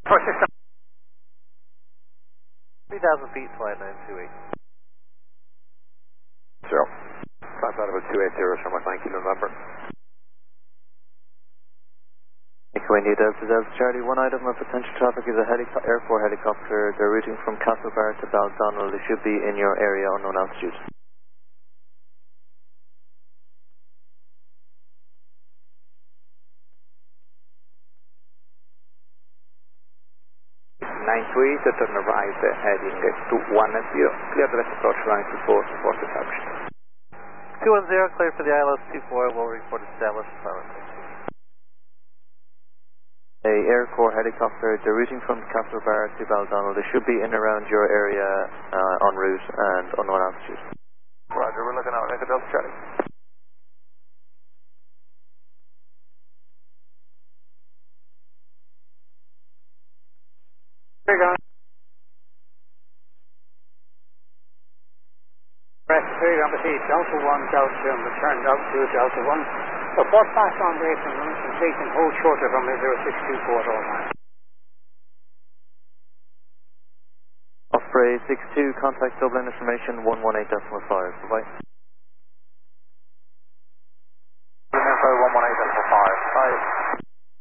For system. 3,000 feet, flight 928. Zero. Flight out about 280 from Mike Kilo November. India Delta Delta Charlie, one item of potential traffic is a Air 4 helicopter. They're routing from Castlebar to Baldonnel. They should be in your area, unknown altitude. 928, the turn right heading to 10, clear direct approach line to 4 support reception. 210, clear for the ILS 24, will report established power. A Air Corps helicopter, they're routing from Castlebar to Baldonnel. They should be in around your area en route and unknown altitude. Roger, we're looking out, Echo Delta Charlie. Here you go. Here you go, proceed. Delta 1, Delta 2, and return Delta 2, Delta 1. Report fast on base and run complete and hold shorter from 0624 all night. Osprey 62, contact Dublin information 118.5. Bye-bye.